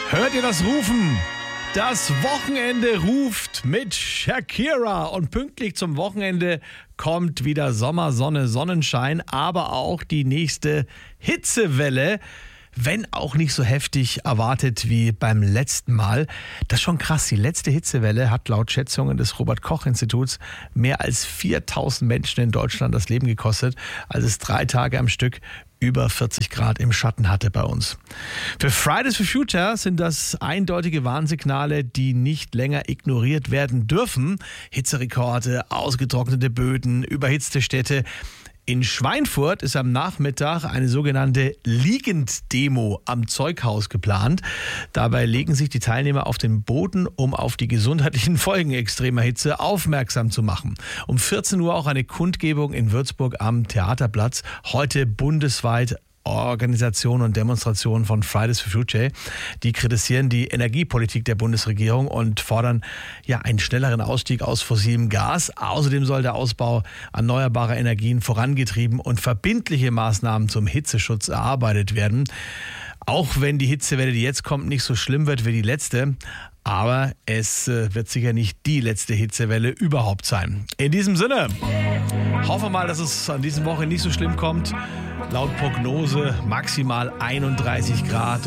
Hört ihr das Rufen? Das Wochenende ruft mit Shakira und pünktlich zum Wochenende kommt wieder Sommer, Sonne, Sonnenschein, aber auch die nächste Hitzewelle. Wenn auch nicht so heftig erwartet wie beim letzten Mal. Das ist schon krass. Die letzte Hitzewelle hat laut Schätzungen des Robert-Koch-Instituts mehr als 4000 Menschen in Deutschland das Leben gekostet, als es 3 Tage am Stück über 40 Grad im Schatten hatte bei uns. Für Fridays for Future sind das eindeutige Warnsignale, die nicht länger ignoriert werden dürfen. Hitzerekorde, ausgetrocknete Böden, überhitzte Städte. In Schweinfurt ist am Nachmittag eine sogenannte Liegenddemo am Zeughaus geplant. Dabei legen sich die Teilnehmer auf den Boden, um auf die gesundheitlichen Folgen extremer Hitze aufmerksam zu machen. Um 14 Uhr auch eine Kundgebung in Würzburg am Theaterplatz. Heute bundesweit Organisationen und Demonstrationen von Fridays for Future, die kritisieren die Energiepolitik der Bundesregierung und fordern einen schnelleren Ausstieg aus fossilem Gas. Außerdem soll der Ausbau erneuerbarer Energien vorangetrieben und verbindliche Maßnahmen zum Hitzeschutz erarbeitet werden. Auch wenn die Hitzewelle, die jetzt kommt, nicht so schlimm wird wie die letzte, aber es wird sicher nicht die letzte Hitzewelle überhaupt sein. In diesem Sinne, hoffen wir mal, dass es an diesem Woche nicht so schlimm kommt. Laut Prognose maximal 31 Grad